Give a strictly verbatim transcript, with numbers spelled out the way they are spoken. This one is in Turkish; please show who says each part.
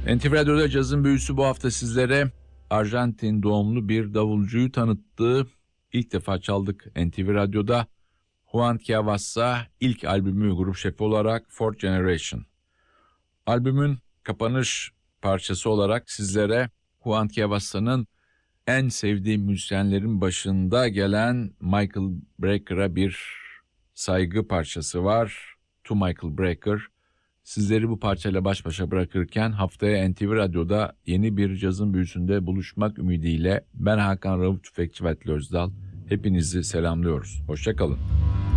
Speaker 1: N T V Radyo'da Cazın Büyüsü bu hafta sizlere Arjantin doğumlu bir davulcuyu tanıttı. İlk defa çaldık N T V Radyo'da. Juan Chiavazza ilk albümü grup şefi olarak Fourth Generation. Albümün kapanış parçası olarak sizlere Juan Chiavazza'nın en sevdiğim müzisyenlerin başında gelen Michael Breaker'a bir saygı parçası var. To Michael Breaker. Sizleri bu parçayla baş başa bırakırken haftaya N T V Radyo'da yeni bir cazın büyüsünde buluşmak ümidiyle ben Hakan Rauf Tüfekçi ve Atli Özdal. Hepinizi selamlıyoruz. Hoşça kalın.